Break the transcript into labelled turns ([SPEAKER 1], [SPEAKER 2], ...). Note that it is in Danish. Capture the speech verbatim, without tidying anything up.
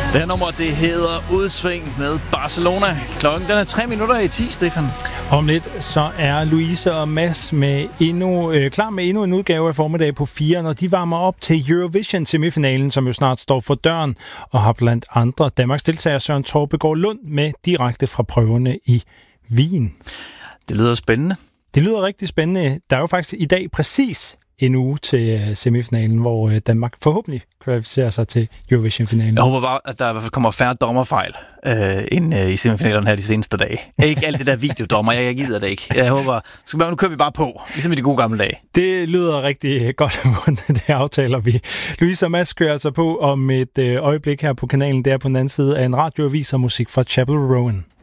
[SPEAKER 1] Det her nummer, det hedder Udsving med Barcelona. Klokken den er tre minutter i ti, Stefan.
[SPEAKER 2] Om lidt så er Louise og Mads med endnu, øh, klar med endnu en udgave af Formiddag på fire, når de varmer op til Eurovision-semifinalen, som jo snart står for døren, og har blandt andre Danmarks deltager Søren Torpegaard Lund med direkte fra prøverne i Wien.
[SPEAKER 1] Det lyder spændende.
[SPEAKER 2] Det lyder rigtig spændende. Der er jo faktisk i dag præcis en uge til semifinalen, hvor Danmark forhåbentlig kvalificerer sig til Eurovision-finalen.
[SPEAKER 1] Jeg håber bare, at der i hvert fald kommer færre dommerfejl øh, ind øh, i semifinalen her de seneste dage. Ikke alt det der videodommer, jeg, jeg gider det ikke. Jeg håber, så nu kører vi bare på, ligesom i de gode gamle dage.
[SPEAKER 2] Det lyder rigtig godt, det aftaler vi. Louise og Mads kører altså på om et øh, øjeblik her på kanalen, der på den anden side af en radioavis og musik fra Chapel Rowan.